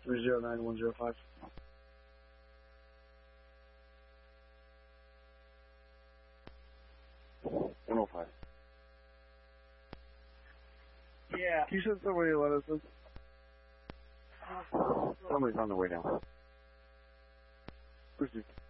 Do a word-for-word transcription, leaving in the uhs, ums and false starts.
three zero nine one zero five. one oh five. Yeah. You said somebody let us in. Somebody's on the way down. Who's this?